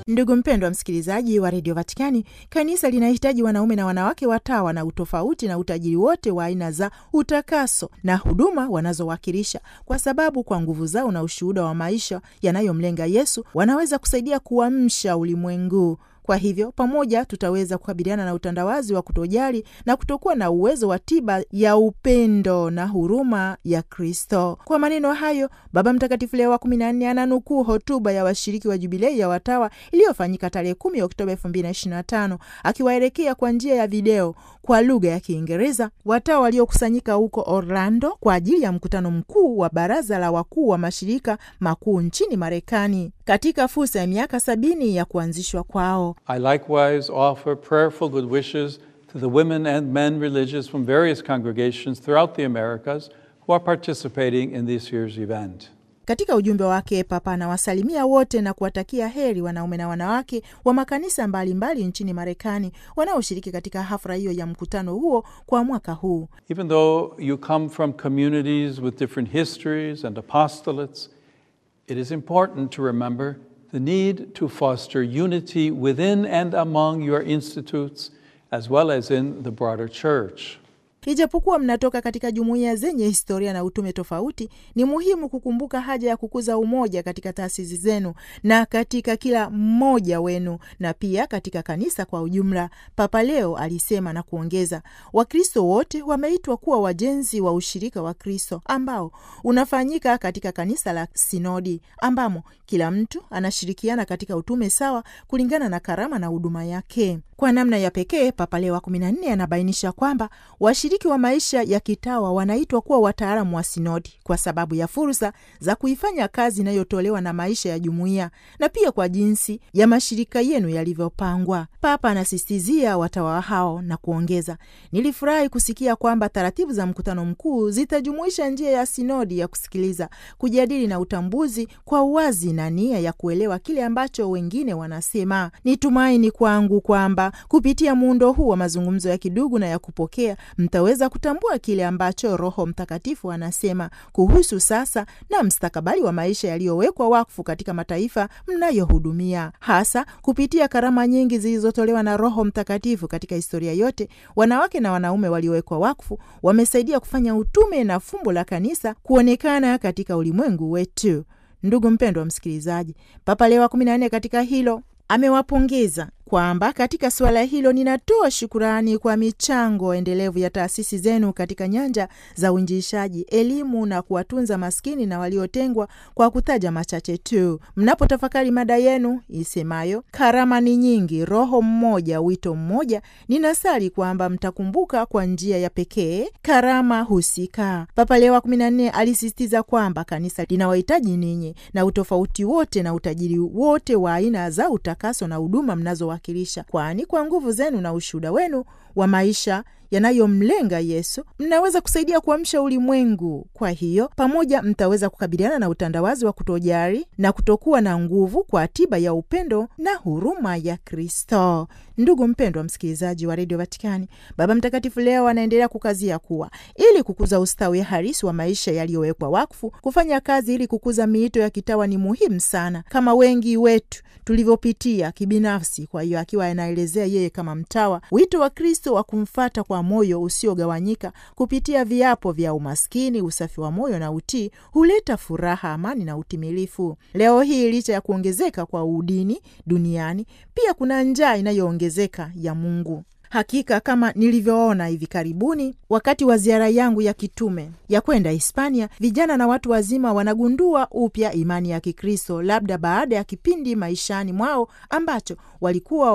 Ndugu mpendwa msikilizaji wa Radio Vatikani, kanisa linahitaji wanaume na wanawake watawa na utofauti na utajiri wote wa aina za utakaso na huduma wanazowakilisha, kwa sababu kwa nguvu zao na ushuhuda wa maisha yanayomlenga Yesu wanaweza kusaidia kuamsha ulimwengu. Kwa hivyo pamoja tutaweza kukabiliana na utandawazi wa kutojali na kutokuwa na uwezo wa tiba ya upendo na huruma ya Kristo. Kwa maneno hayo, Baba Mtakatifu Leo wa 14 ananukuu hotuba ya washiriki wa Jubilei ya Watawa iliyofanyika tarehe 10 Oktoba 2025, akiwaelekea kwa njia ya video kwa lugha ya Kiingereza watawa waliokusanyika huko Orlando kwa ajili ya mkutano mkuu wa Baraza la Wakuu wa Mashirika Makuu nchini Marekani katika fursa ya miaka 70 ya kuanzishwa kwao. I likewise offer prayerful good wishes to the women and men religious from various congregations throughout the Americas who are participating in this year's event. Katika ujumbe wake, Papa anawasalimia wote na kuwatakia heri wanaume na wanawake wa makanisa mbalimbali nchini Marekani wanaoshiriki katika hafla hiyo ya mkutano huo kwa mwaka huu. Even though you come from communities with different histories and apostolates, it is important to remember the need to foster unity within and among your institutes as well as in the broader church. Ijapokuwa mnatoka katika jumuiya zenye historia na utume tofauti, ni muhimu kukumbuka haja ya kukuza umoja katika taasisi zenu na katika kila mmoja wenu na pia katika kanisa kwa ujumla, Papa Leo alisema na kuongeza, Wakristo wote wameitwa kuwa wajenzi wa ushirika wa Kristo ambao unafanyika katika kanisa la sinodi, ambamo kila mtu anashirikiana katika utume sawa kulingana na karama na huduma yake. Kwa namna ya pekee, Papa Leo wa 14 anabainisha kwamba washiriki wa maisha ya kitawa wanaitwa kuwa wataalamu wa sinodi kwa sababu ya fursa za kuifanya kazi inayotolewa na maisha ya jumuiya na pia kwa jinsi ya mashirika yenu yalivyopangwa. Papa anasisitizia watawa hao na kuongeza, nilifurahi kusikia kwamba taratibu za mkutano mkuu zitajumuisha njia ya sinodi ya kusikiliza, kujadili na utambuzi kwa uwazi na nia ya kuelewa kile ambacho wengine wanasema. Ni tumaini kwangu kwamba kupitia muundo huu wa mazungumzo ya kidugu na ya kupokea mtaweza kutambua kile ambacho Roho Mtakatifu anasema kuhusu sasa na mstakabali wa maisha yaliyowekwa wakfu katika mataifa mnayohudumia. Hasa kupitia karama nyingi zilizotolewa na Roho Mtakatifu katika historia yote, wanawake na wanaume waliowekwa wakfu wamesaidia kufanya utume na fumbo la kanisa kuonekana katika ulimwengu wetu. Ndugu mpendwa msikilizaji, Papa Leo wa 14 katika hilo amewapongeza kwamba katika suala hilo ninatoa shukurani kwa michango endelevu ya taasisi zenu katika nyanja za uinjilishaji, elimu na kuwatunza maskini na waliotengwa, kwa kutaja machache tu. Mnapotafakari mada yenu isemayo karama ni nyingi, roho mmoja, wito mmoja, ninasali kwamba mtakumbuka kwa njia ya pekee karama husika. Papa Leo wa 14 alisisitiza kwamba kanisa linawahitaji ninyi na utofauti wote na utajiri wote wa aina za utakaso na huduma mnazowakilisha, kwani kwa nguvu zenu na ushuhuda wenu wa maisha yanayomlenga Yesu mnaweza kusaidia kuamsha ulimwengu. Kwa hiyo pamoja mtaweza kukabiliana na utandawazi wa kutojali na kutokuwa na nguvu kwa tiba ya upendo na huruma ya Kristo. Ndugu mpendwa msikilizaji wa Radio Vatikani, Baba Mtakatifu Leo anaendelea kukazia kuwa ili kukuza ustawi halisi wa maisha yaliyowekwa wakfu, kufanya kazi ili kukuza miito ya kitawa ni muhimu sana, kama wengi wetu tulivyopitia kibinafsi. Kwa hiyo akiwa anaelezea yeye kama mtawa, wito wa Kristo wa kumfuata kwa moyo usiogawanyika kupitia viapo vya umaskini, usafi wa moyo na utii huleta furaha, amani na utimilifu. Leo hii licha ya kuongezeka kwa udini duniani, pia kuna njaa inayoongezeka ya Mungu. Hakika kama nilivyoona hivi karibuni wakati wa ziara yangu ya kitume ya kwenda Hispania, vijana na watu wazima wanagundua upya imani ya Kikristo, labda baada ya kipindi maishani mwao ambacho walikuwa